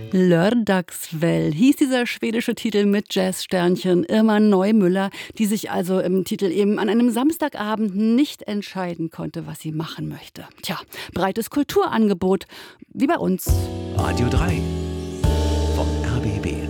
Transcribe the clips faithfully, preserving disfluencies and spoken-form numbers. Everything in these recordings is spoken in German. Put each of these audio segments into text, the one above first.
Lördagsväll hieß dieser schwedische Titel mit Jazzsternchen Irma Neumüller, die sich also im Titel eben an einem Samstagabend nicht entscheiden konnte, was sie machen möchte. Tja, breites Kulturangebot, wie bei uns. Radio drei vom R B B.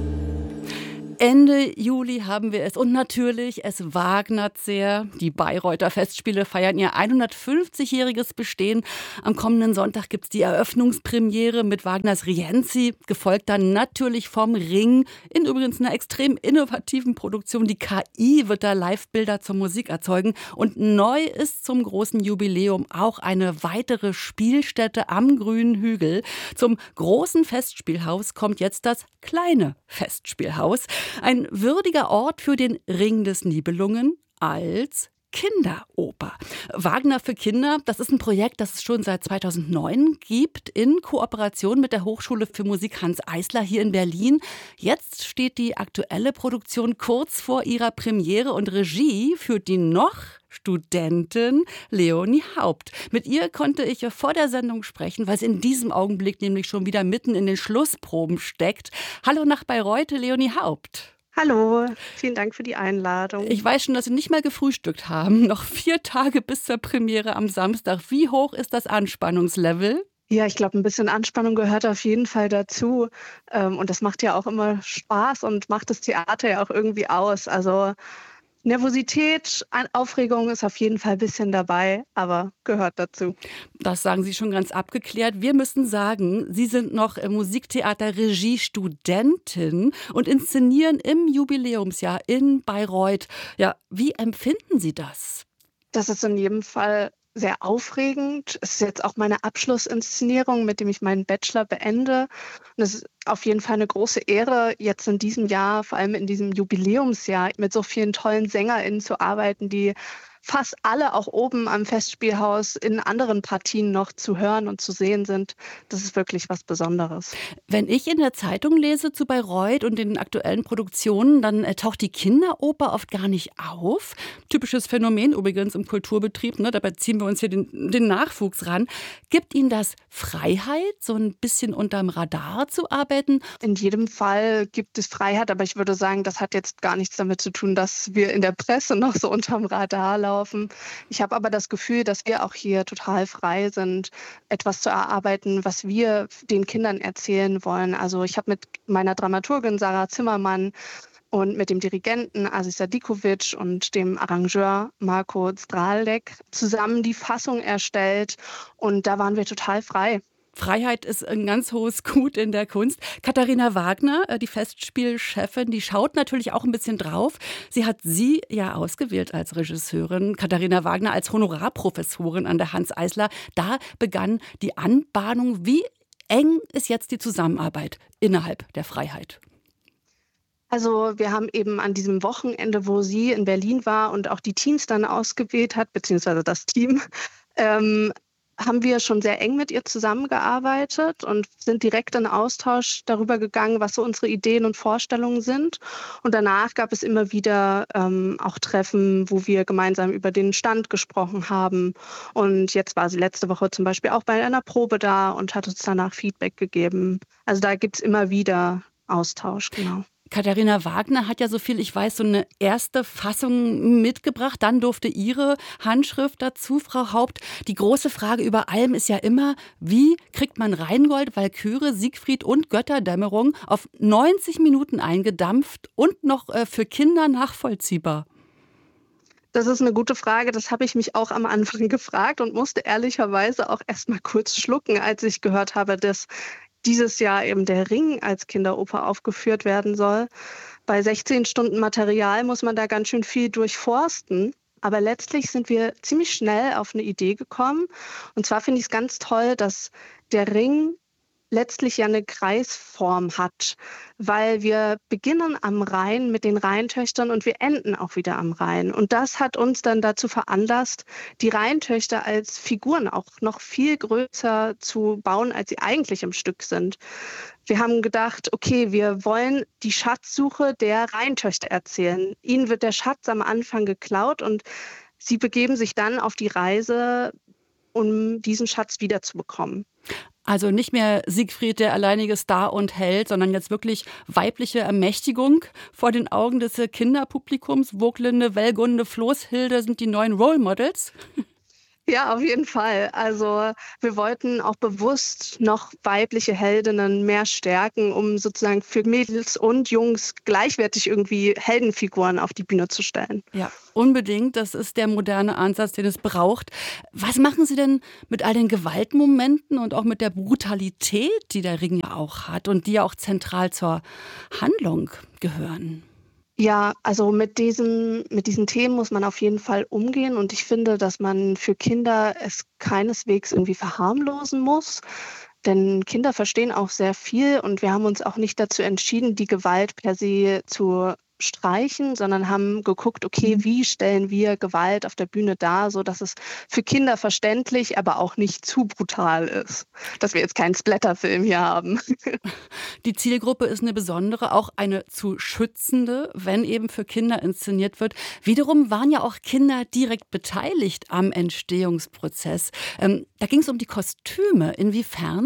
Ende Juli haben wir es und natürlich, es wagnert sehr. Die Bayreuther Festspiele feiern ihr hundertfünfzigjähriges Bestehen. Am kommenden Sonntag gibt es die Eröffnungspremiere mit Wagners Rienzi, gefolgt dann natürlich vom Ring, in übrigens einer extrem innovativen Produktion. Die K I wird da Live-Bilder zur Musik erzeugen und neu ist zum großen Jubiläum auch eine weitere Spielstätte am Grünen Hügel. Zum großen Festspielhaus kommt jetzt das kleine Festspielhaus. Ein würdiger Ort für den Ring des Nibelungen als Kinderoper. Wagner für Kinder, das ist ein Projekt, das es schon seit zweitausendneun gibt, in Kooperation mit der Hochschule für Musik Hanns Eisler hier in Berlin. Jetzt steht die aktuelle Produktion kurz vor ihrer Premiere und Regie führt die noch Studentin Leonie Haupt. Mit ihr konnte ich vor der Sendung sprechen, weil sie in diesem Augenblick nämlich schon wieder mitten in den Schlussproben steckt. Hallo nach Bayreuth, Leonie Haupt. Hallo, vielen Dank für die Einladung. Ich weiß schon, dass Sie nicht mal gefrühstückt haben. Noch vier Tage bis zur Premiere am Samstag. Wie hoch ist das Anspannungslevel? Ja, ich glaube, ein bisschen Anspannung gehört auf jeden Fall dazu. Und das macht ja auch immer Spaß und macht das Theater ja auch irgendwie aus. Also Nervosität, Aufregung ist auf jeden Fall ein bisschen dabei, aber gehört dazu. Das sagen Sie schon ganz abgeklärt. Wir müssen sagen, Sie sind noch Musiktheater-Regie-Studentin und inszenieren im Jubiläumsjahr in Bayreuth. Ja, wie empfinden Sie das? Das ist in jedem Fall sehr aufregend. Es ist jetzt auch meine Abschlussinszenierung, mit dem ich meinen Bachelor beende. Und es ist auf jeden Fall eine große Ehre, jetzt in diesem Jahr, vor allem in diesem Jubiläumsjahr, mit so vielen tollen SängerInnen zu arbeiten, die fast alle auch oben am Festspielhaus in anderen Partien noch zu hören und zu sehen sind. Das ist wirklich was Besonderes. Wenn ich in der Zeitung lese zu Bayreuth und den aktuellen Produktionen, dann äh, taucht die Kinderoper oft gar nicht auf. Typisches Phänomen übrigens im Kulturbetrieb, ne? Dabei ziehen wir uns hier den, den Nachwuchs ran. Gibt Ihnen das Freiheit, so ein bisschen unterm Radar zu arbeiten? In jedem Fall gibt es Freiheit, aber ich würde sagen, das hat jetzt gar nichts damit zu tun, dass wir in der Presse noch so unterm Radar laufen. Ich habe aber das Gefühl, dass wir auch hier total frei sind, etwas zu erarbeiten, was wir den Kindern erzählen wollen. Also ich habe mit meiner Dramaturgin Sarah Zimmermann und mit dem Dirigenten Aziz Sadikovic und dem Arrangeur Marco Zdralek zusammen die Fassung erstellt und da waren wir total frei. Freiheit ist ein ganz hohes Gut in der Kunst. Katharina Wagner, die Festspielchefin, die schaut natürlich auch ein bisschen drauf. Sie hat Sie ja ausgewählt als Regisseurin. Katharina Wagner als Honorarprofessorin an der Hanns Eisler. Da begann die Anbahnung. Wie eng ist jetzt die Zusammenarbeit innerhalb der Freiheit? Also wir haben eben an diesem Wochenende, wo sie in Berlin war und auch die Teams dann ausgewählt hat, beziehungsweise das Team, ähm, haben wir schon sehr eng mit ihr zusammengearbeitet und sind direkt in Austausch darüber gegangen, was so unsere Ideen und Vorstellungen sind. Und danach gab es immer wieder ähm, auch Treffen, wo wir gemeinsam über den Stand gesprochen haben. Und jetzt war sie letzte Woche zum Beispiel auch bei einer Probe da und hat uns danach Feedback gegeben. Also da gibt es immer wieder Austausch, genau. Katharina Wagner hat ja, so viel ich weiß, so eine erste Fassung mitgebracht. Dann durfte Ihre Handschrift dazu, Frau Haupt. Die große Frage über allem ist ja immer, wie kriegt man Rheingold, Walküre, Siegfried und Götterdämmerung auf neunzig Minuten eingedampft und noch äh, für Kinder nachvollziehbar? Das ist eine gute Frage. Das habe ich mich auch am Anfang gefragt und musste ehrlicherweise auch erst mal kurz schlucken, als ich gehört habe, dass dieses Jahr eben der Ring als Kinderoper aufgeführt werden soll. Bei sechzehn Stunden Material muss man da ganz schön viel durchforsten. Aber letztlich sind wir ziemlich schnell auf eine Idee gekommen. Und zwar finde ich es ganz toll, dass der Ring letztlich ja eine Kreisform hat, weil wir beginnen am Rhein mit den Rheintöchtern und wir enden auch wieder am Rhein. Und das hat uns dann dazu veranlasst, die Rheintöchter als Figuren auch noch viel größer zu bauen, als sie eigentlich im Stück sind. Wir haben gedacht, okay, wir wollen die Schatzsuche der Rheintöchter erzählen. Ihnen wird der Schatz am Anfang geklaut und sie begeben sich dann auf die Reise, um diesen Schatz wiederzubekommen. Also nicht mehr Siegfried, der alleinige Star und Held, sondern jetzt wirklich weibliche Ermächtigung vor den Augen des Kinderpublikums. Voglinde, Wellgunde, Floßhilde sind die neuen Role Models. Ja, auf jeden Fall. Also wir wollten auch bewusst noch weibliche Heldinnen mehr stärken, um sozusagen für Mädels und Jungs gleichwertig irgendwie Heldenfiguren auf die Bühne zu stellen. Ja, unbedingt. Das ist der moderne Ansatz, den es braucht. Was machen Sie denn mit all den Gewaltmomenten und auch mit der Brutalität, die der Ring ja auch hat und die ja auch zentral zur Handlung gehören? Ja, also mit diesen, mit diesen Themen muss man auf jeden Fall umgehen und ich finde, dass man für Kinder es keineswegs irgendwie verharmlosen muss, denn Kinder verstehen auch sehr viel und wir haben uns auch nicht dazu entschieden, die Gewalt per se zu streichen, sondern haben geguckt, okay, wie stellen wir Gewalt auf der Bühne dar, so dass es für Kinder verständlich, aber auch nicht zu brutal ist, dass wir jetzt keinen Splatterfilm hier haben. Die Zielgruppe ist eine besondere, auch eine zu schützende, wenn eben für Kinder inszeniert wird. Wiederum waren ja auch Kinder direkt beteiligt am Entstehungsprozess. Ähm, da ging es um die Kostüme. Inwiefern?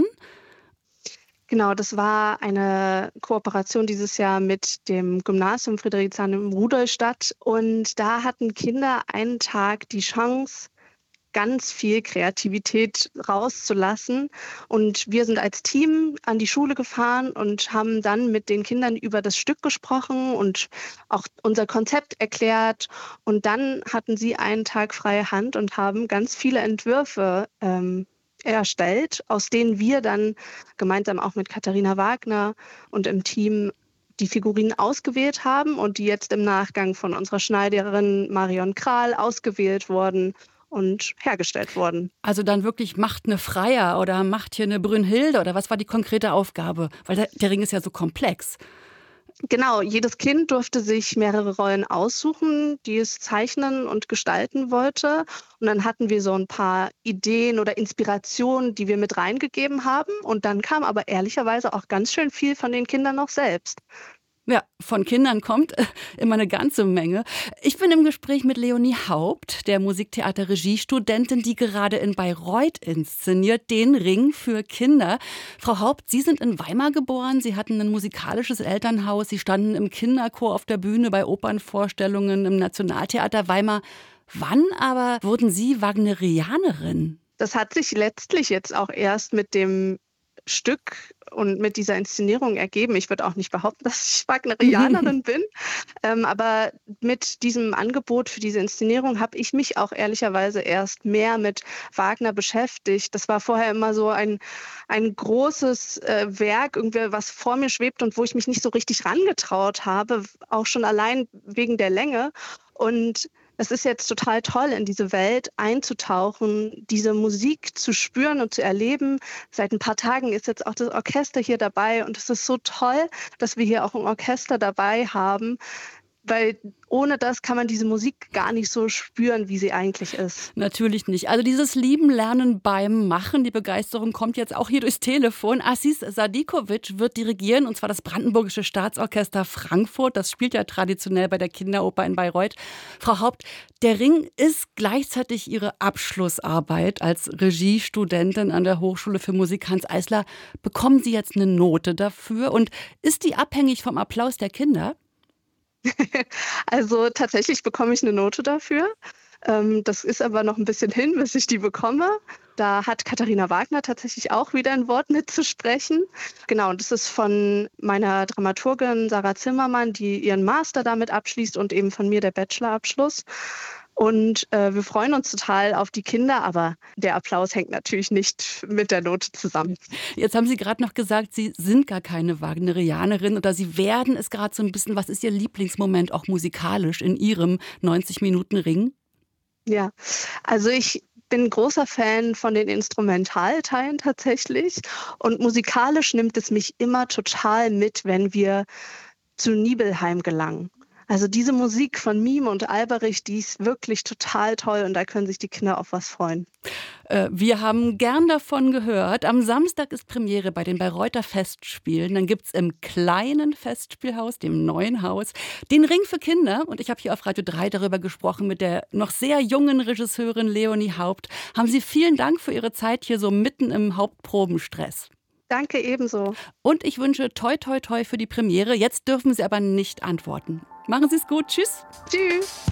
Genau, das war eine Kooperation dieses Jahr mit dem Gymnasium Friedrichshain in Rudolstadt. Und da hatten Kinder einen Tag die Chance, ganz viel Kreativität rauszulassen. Und wir sind als Team an die Schule gefahren und haben dann mit den Kindern über das Stück gesprochen und auch unser Konzept erklärt. Und dann hatten sie einen Tag freie Hand und haben ganz viele Entwürfe ähm, erstellt, aus denen wir dann gemeinsam auch mit Katharina Wagner und im Team die Figurinen ausgewählt haben und die jetzt im Nachgang von unserer Schneiderin Marion Kral ausgewählt wurden und hergestellt wurden. Also dann wirklich macht eine Freier oder macht hier eine Brünnhilde oder was war die konkrete Aufgabe? Weil der, der Ring ist ja so komplex. Genau, jedes Kind durfte sich mehrere Rollen aussuchen, die es zeichnen und gestalten wollte. Und dann hatten wir so ein paar Ideen oder Inspirationen, die wir mit reingegeben haben. Und dann kam aber ehrlicherweise auch ganz schön viel von den Kindern noch selbst. Ja, von Kindern kommt äh, immer eine ganze Menge. Ich bin im Gespräch mit Leonie Haupt, der Musiktheater-Regiestudentin, die gerade in Bayreuth inszeniert, den Ring für Kinder. Frau Haupt, Sie sind in Weimar geboren, Sie hatten ein musikalisches Elternhaus, Sie standen im Kinderchor auf der Bühne bei Opernvorstellungen im Nationaltheater Weimar. Wann aber wurden Sie Wagnerianerin? Das hat sich letztlich jetzt auch erst mit dem Stück und mit dieser Inszenierung ergeben. Ich würde auch nicht behaupten, dass ich Wagnerianerin bin, ähm, aber mit diesem Angebot für diese Inszenierung habe ich mich auch ehrlicherweise erst mehr mit Wagner beschäftigt. Das war vorher immer so ein, ein großes äh, Werk, irgendwie, was vor mir schwebt und wo ich mich nicht so richtig rangetraut habe, auch schon allein wegen der Länge. Und es ist jetzt total toll, in diese Welt einzutauchen, diese Musik zu spüren und zu erleben. Seit ein paar Tagen ist jetzt auch das Orchester hier dabei und es ist so toll, dass wir hier auch ein Orchester dabei haben, weil ohne das kann man diese Musik gar nicht so spüren, wie sie eigentlich ist. Natürlich nicht. Also dieses Lieben Lernen beim Machen, die Begeisterung kommt jetzt auch hier durchs Telefon. Aziz Sadikovic wird dirigieren, und zwar das Brandenburgische Staatsorchester Frankfurt. Das spielt ja traditionell bei der Kinderoper in Bayreuth. Frau Haupt, der Ring ist gleichzeitig Ihre Abschlussarbeit als Regiestudentin an der Hochschule für Musik Hanns Eisler. Bekommen Sie jetzt eine Note dafür? Und ist die abhängig vom Applaus der Kinder? Also tatsächlich bekomme ich eine Note dafür. Ähm, das ist aber noch ein bisschen hin, bis ich die bekomme. Da hat Katharina Wagner tatsächlich auch wieder ein Wort mitzusprechen. Genau, und das ist von meiner Dramaturgin Sarah Zimmermann, die ihren Master damit abschließt, und eben von mir der Bachelorabschluss. Und äh, wir freuen uns total auf die Kinder, aber der Applaus hängt natürlich nicht mit der Note zusammen. Jetzt haben Sie gerade noch gesagt, Sie sind gar keine Wagnerianerin oder Sie werden es gerade so ein bisschen. Was ist Ihr Lieblingsmoment auch musikalisch in Ihrem neunzig-Minuten-Ring? Ja, also ich bin großer Fan von den Instrumentalteilen tatsächlich. Und musikalisch nimmt es mich immer total mit, wenn wir zu Nibelheim gelangen. Also diese Musik von Miem und Alberich, die ist wirklich total toll und da können sich die Kinder auf was freuen. Äh, wir haben gern davon gehört. Am Samstag ist Premiere bei den Bayreuther Festspielen. Dann gibt es im kleinen Festspielhaus, dem neuen Haus, den Ring für Kinder. Und ich habe hier auf Radio drei darüber gesprochen mit der noch sehr jungen Regisseurin Leonie Haupt. Haben Sie vielen Dank für Ihre Zeit hier so mitten im Hauptprobenstress. Danke ebenso. Und ich wünsche toi toi toi für die Premiere. Jetzt dürfen Sie aber nicht antworten. Machen Sie es gut. Tschüss. Tschüss.